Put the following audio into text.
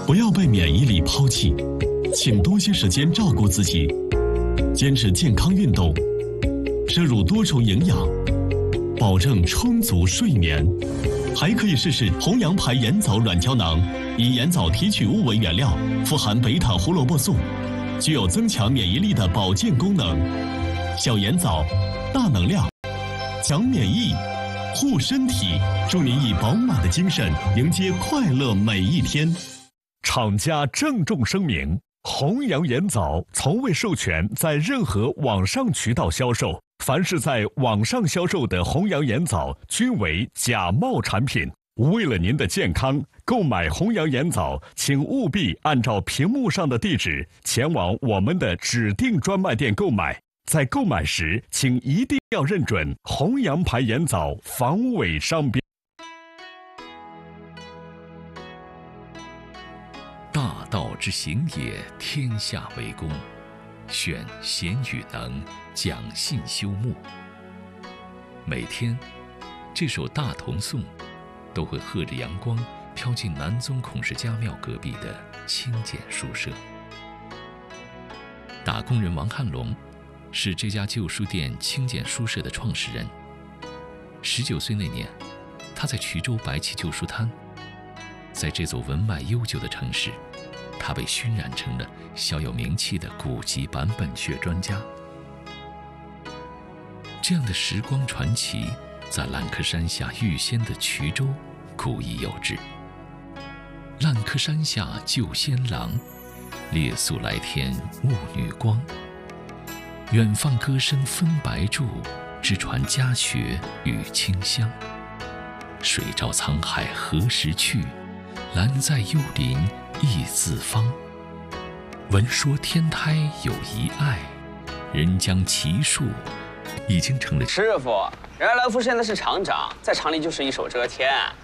不要被免疫力抛弃，请多些时间照顾自己，坚持健康运动，摄入多种营养，保证充足睡眠。还可以试试红羊牌盐枣软胶囊，以盐枣提取物为原料，富含贝塔胡萝卜素，具有增强免疫力的保健功能。小盐枣，大能量，强免疫，护身体，祝您以饱满的精神迎接快乐每一天。 厂家郑重声明：弘扬盐枣从未授权在任何网上渠道销售，凡是在网上销售的弘扬盐枣均为假冒产品。为了您的健康，购买弘扬盐枣，请务必按照屏幕上的地址前往我们的指定专卖店购买。在购买时，请一定要认准弘扬牌盐枣防伪商标。 大道之行也，天下为公。选贤与能，讲信修睦。每天，这首大同颂都会和着阳光飘进南宗孔氏家庙隔壁的清简书舍。打工人王汉龙是这家旧书店清简书社的创始人。19岁那年，他在衢州摆起旧书摊。在这座文脉悠久的城市，他被熏染成了小有名气的古籍版本学专家。这样的时光传奇，在烂柯山下预先的衢州古已有之。烂柯山下旧仙郎，列宿来天雾女光。远放歌声分白柱，直传家学与清香。水照沧海何时去？兰在幽林意自芳。闻说天台有一爱，人将奇术已经成了。 师傅，人家来福现在是厂长，在厂里就是一手遮天。